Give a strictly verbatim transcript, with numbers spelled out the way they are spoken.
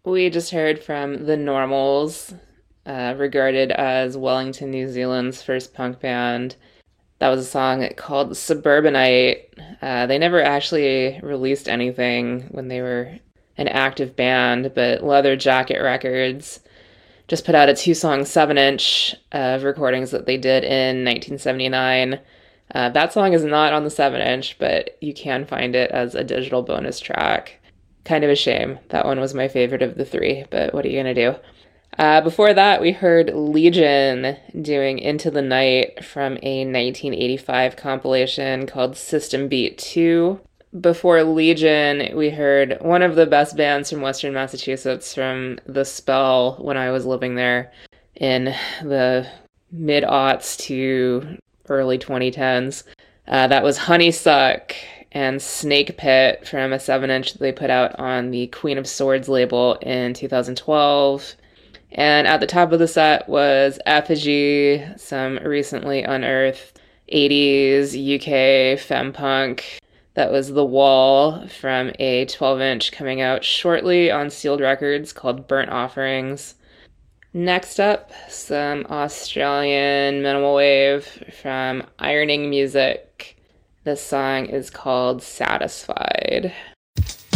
We just heard from The Normals, uh, regarded as Wellington, New Zealand's first punk band. That was a song called Suburbanite. Uh, they never actually released anything when they were an active band, but Leather Jacket Records just put out a two song seven inch of recordings that they did in nineteen seventy-nine. Uh, that song is not on the seven inch, but you can find it as a digital bonus track. Kind of a shame. That one was my favorite of the three, but what are you going to do? Uh, before that, we heard Legion doing Into the Night from a nineteen eighty-five compilation called System Beat two. Before Legion, we heard one of the best bands from Western Massachusetts from The Spell when I was living there in the mid-aughts to early twenty tens. Uh, that was Honeysuck and Snake Pit from a seven inch that they put out on the Queen of Swords label in two thousand twelve. And at the top of the set was Effigy, some recently unearthed eighties U K femme punk. That was The Wall from a twelve inch coming out shortly on Sealed Records called Burnt Offerings. Next up, some Australian minimal wave from Ironing Music. This song is called Satisfied.